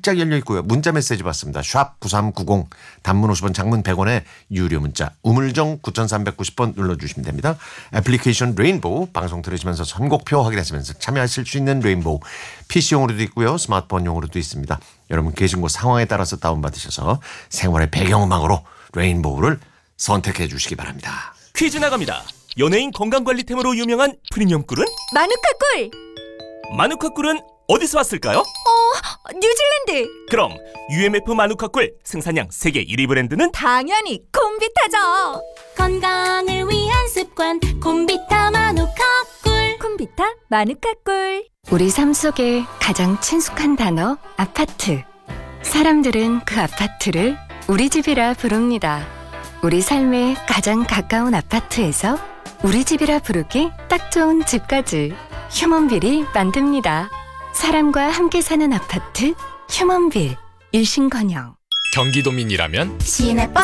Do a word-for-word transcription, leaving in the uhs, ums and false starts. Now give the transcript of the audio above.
활짝 열려 있고요. 문자 메시지 받습니다. 샵 구삼구공 단문 오십 원 장문 백 원에 유료 문자 우물정 구삼구공 번 눌러주시면 됩니다. 애플리케이션 레인보우 방송 들으시면서 선곡표 확인하시면서 참여하실 수 있는 레인보우 피씨용으로도 있고요. 스마트폰용으로도 있습니다. 여러분 계신 곳 상황에 따라서 다운받으셔서 생활의 배경음악으로 레인보우를 선택해 주시기 바랍니다. 퀴즈 나갑니다. 연예인 건강관리템으로 유명한 프리미엄 꿀은? 마누카 꿀! 마누카 꿀은 어디서 왔을까요? 어, 뉴질랜드! 그럼 유엠에프 마누카 꿀 생산량 세계 일 위 브랜드는? 당연히 콤비타죠! 건강을 위한 습관 콤비타 마누카 꿀. 콤비타 마누카 꿀. 우리 삶 속에 가장 친숙한 단어 아파트. 사람들은 그 아파트를 우리 집이라 부릅니다. 우리 삶에 가장 가까운 아파트에서 우리 집이라 부르기 딱 좋은 집까지 휴먼빌이 만듭니다. 사람과 함께 사는 아파트 휴먼빌. 일신건영. 경기도민이라면 시내버스